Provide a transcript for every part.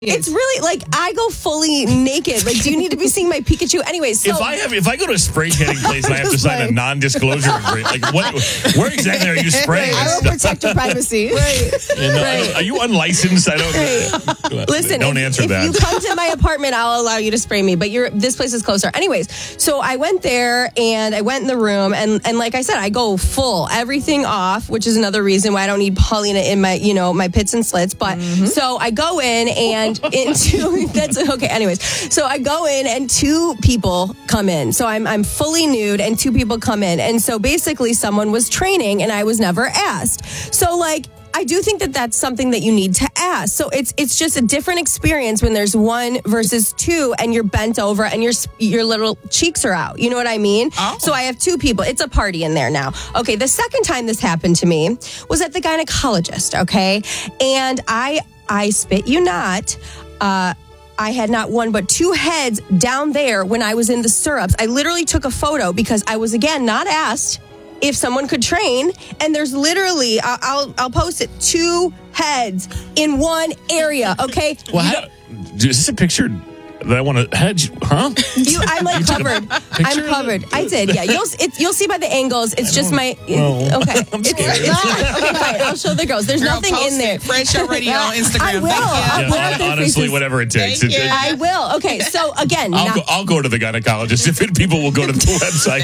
It's really like I go fully naked. Like, do you need to be seeing my Pikachu? Anyways, so if I go to a spray tanning place and I have to sign a non-disclosure agreement, like where exactly are you spraying? I will protect your privacy. Right. Are you unlicensed? I don't. Listen, don't answer that. If you come to my apartment, I'll allow you to spray me. But this place is closer. Anyways, so I went there and I went in the room and like I said, I go full everything off, which is another reason why I don't need Paulina in my my pits and slits. But so I go in and into that's okay. Anyways, so I go in and two people come in. So I'm fully nude and two people come in. And so basically someone was training and I was never asked. So like I do think that that's something that you need to ask. So it's just a different experience when there's one versus two and you're bent over and your little cheeks are out. You know what I mean? Oh. So I have two people. It's a party in there now. Okay, the second time this happened to me was at the gynecologist, okay? And I spit you not, I had not one but two heads down there when I was in the stirrups. I literally took a photo because I was, again, not asked if someone could train. And there's literally, I'll post it, two heads in one area, okay? Well, is this a picture that I want to hedge? Huh? I'm like covered. I'm covered. I did, yeah. You'll see by the angles. It's just my... Okay. I'm scared. Okay, fine. I'll show the girls. There's nothing in there. Fred Show Radio on Instagram. I will. Honestly, whatever it takes. I will. Okay, so again... I'll go to the gynecologist if people will go to the website.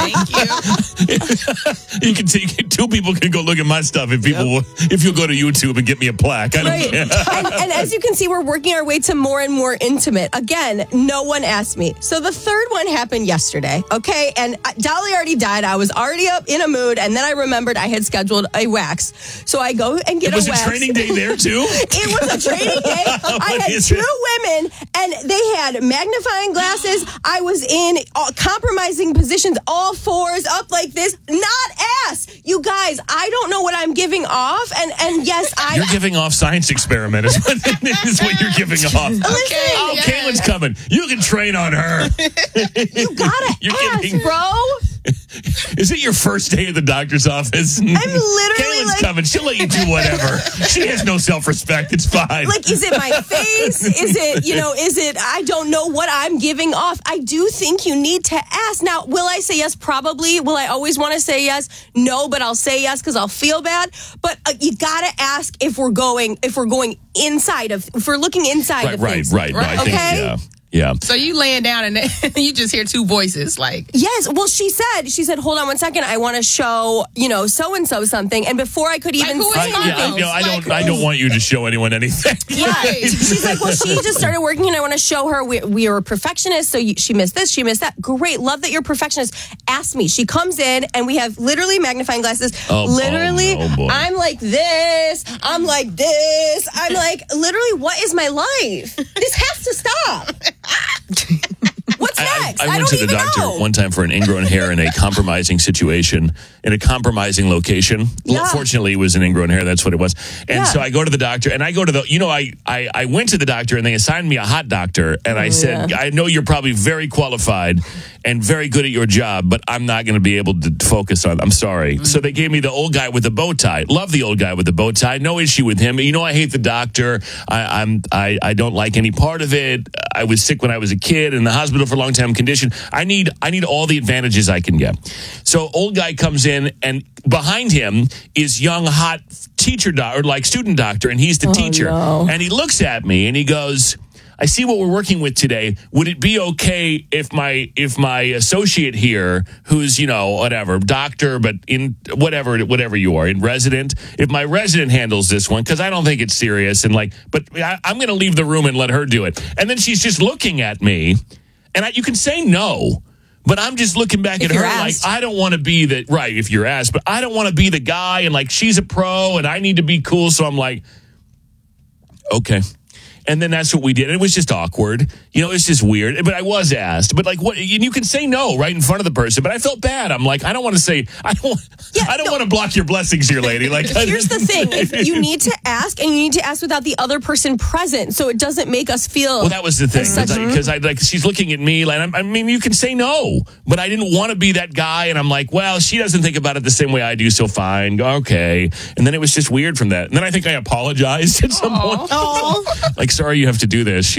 Thank you. You can see two people can go look at my stuff if you'll go to YouTube and get me a plaque. I don't care. And as you can see, we're working our way to more and more intimate. Again, no one asked me. So the third one happened yesterday, okay? And Dolly already died. I was already up in a mood, and then I remembered I had scheduled a wax. So I go and get a wax. It was a training day there, too? It was a training day. I had two women, and they had magnifying glasses. I was in compromising positions, all fours, up like this, not asked. You guys, I don't know what I'm giving off, and yes, You're giving off science experiment is what you're giving off. Listen, Caitlin's coming. You can train on her. You gotta ask, bro. Is it your first day at the doctor's office? I'm literally Caitlin's coming. She'll let you do whatever. She has no self-respect. It's fine. Like, is it my face? Is it, I don't know what I'm giving off. I do think you need to ask. Now, will I say yes? Probably. Will I always want to say yes? No, but I'll say yes because I'll feel bad. But you gotta ask if we're going inside if we're looking inside of things. Right. No, I think, yeah. So you laying down and you just hear two voices like... Yes. Well, she said, hold on 1 second. I want to show, so-and-so something. And before I could even say anything... I don't want you to show anyone anything. Right. She's like, well, she just started working and I want to show her we are perfectionists. So she missed this, she missed that. Great. Love that you're perfectionist. Ask me. She comes in and we have literally magnifying glasses. Boy. I'm like this. I'm like this. I'm like, literally, what is my life? This has to stop. What's next? I went to the doctor one time for an ingrown hair in a compromising situation, in a compromising location. Yeah. Fortunately, it was an ingrown hair. That's what it was. And so I go to the doctor, and I go to I went to the doctor, and they assigned me a hot doctor, and I said, I know you're probably very qualified and very good at your job, but I'm not going to be able to focus on. I'm sorry. Mm-hmm. So they gave me the old guy with the bow tie. Love the old guy with the bow tie. No issue with him. I hate the doctor. I don't like any part of it. I was sick when I was a kid in the hospital for a long time condition. I need all the advantages I can get. So old guy comes in, and behind him is young, hot teacher student doctor, and he's the teacher. No. And he looks at me and he goes, I see what we're working with today. Would it be okay if my associate here, who's, whatever, doctor, but in whatever you are, in resident, if my resident handles this one, because I don't think it's serious, and but I'm going to leave the room and let her do it. And then she's just looking at me, and you can say no, but I'm just looking back at her asked. like, I don't want to be if you're asked, but I don't want to be the guy, and she's a pro, and I need to be cool, so I'm like, okay. And then that's what we did. It was just awkward. It's just weird. But I was asked. But what? And you can say no right in front of the person. But I felt bad. I'm like, I don't want to say. I don't want to block your blessings here, lady. Here's the thing: you need to ask, and you need to ask without the other person present, so it doesn't make us feel. Well, that was the thing because she's looking at me. You can say no, but I didn't want to be that guy. And I'm like, well, she doesn't think about it the same way I do, so fine, okay. And then it was just weird from that. And then I think I apologized at some point. sorry you have to do this.